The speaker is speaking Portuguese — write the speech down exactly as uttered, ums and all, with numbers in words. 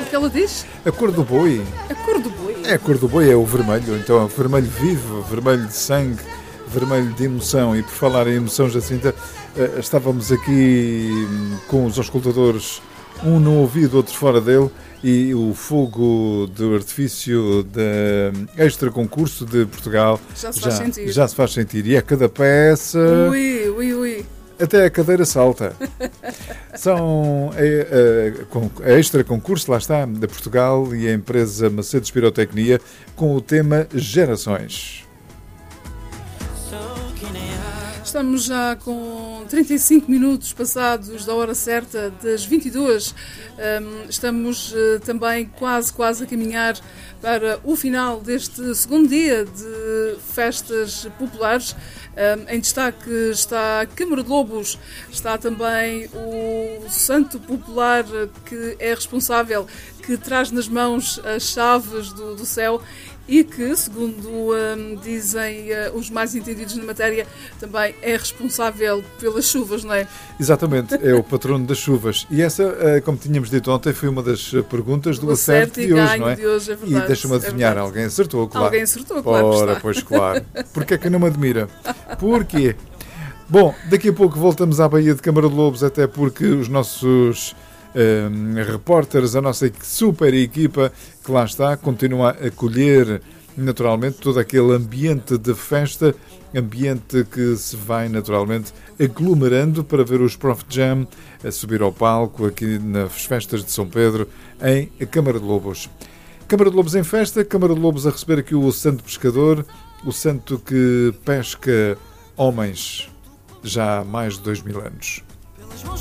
que ela diz? A cor do boi. A cor do boi. É, a cor do boi é o vermelho. Então, o vermelho vivo, vermelho de sangue, vermelho de emoção. E por falar em emoção, Jacinta, estávamos aqui com os auscultadores, um no ouvido, outro fora dele, e o fogo de artifício da Extra Concurso de Portugal já se faz já, sentir. Já se faz sentir. E a cada peça... Ui, ui, ui. Até a cadeira salta. São a, a, a Extra Concurso, lá está, de Portugal, e a empresa Macedos Pirotecnia, com o tema Gerações. Estamos já com trinta e cinco minutos passados da hora certa, das vinte e duas. Estamos também quase, quase a caminhar para o final deste segundo dia de festas populares. Em destaque está a Câmara de Lobos, está também o Santo Popular, que é responsável, que traz nas mãos as chaves do, do céu e que, segundo um, dizem uh, os mais entendidos na matéria, também é responsável pelas chuvas, não é? Exatamente, é o patrono das chuvas. E essa, uh, como tínhamos dito ontem, foi uma das perguntas do acerto de hoje, não é? De hoje, é verdade, e deixa-me adivinhar, é alguém acertou, claro. Alguém acertou, claro. Ora, pois claro. Porquê é que não me admira? Porquê? Bom, daqui a pouco voltamos à Baía de Câmara de Lobos, até porque os nossos... Um, repórteres, a nossa super equipa que lá está, continua a acolher naturalmente todo aquele ambiente de festa, ambiente que se vai naturalmente aglomerando para ver os Prof Jam a subir ao palco aqui nas festas de São Pedro em Câmara de Lobos. Câmara de Lobos em festa, Câmara de Lobos a receber aqui o santo pescador, o santo que pesca homens já há mais de dois mil anos.